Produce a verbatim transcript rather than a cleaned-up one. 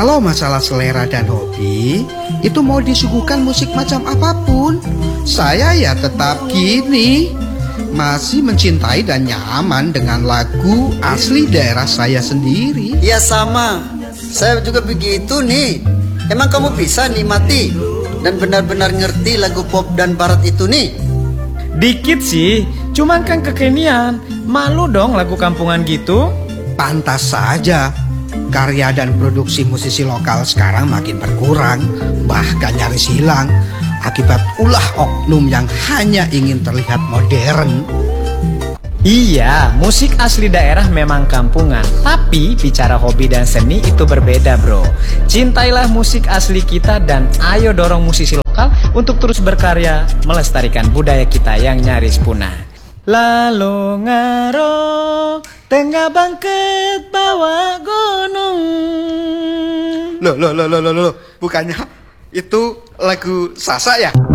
Kalau masalah selera dan hobi, itu mau disuguhkan musik macam apapun, saya ya tetap gini, masih mencintai dan nyaman dengan lagu asli daerah saya sendiri. Ya sama, saya juga begitu nih. Emang kamu bisa nikmati dan benar-benar ngerti lagu pop dan barat itu nih? Dikit sih, cuman kan kekinian. Malu dong lagu kampungan gitu. Pantas saja, karya dan produksi musisi lokal sekarang makin berkurang, bahkan nyaris hilang, akibat ulah oknum yang hanya ingin terlihat modern. Iya, musik asli daerah memang kampungan, tapi bicara hobi dan seni itu berbeda bro. Cintailah musik asli kita dan ayo dorong musisi lokal untuk terus berkarya melestarikan budaya kita yang nyaris punah. Lalu ngaro tengah bangkit bawa gunung. Loh, loh, loh, loh, loh, loh. Bukannya itu lagu Sasa ya?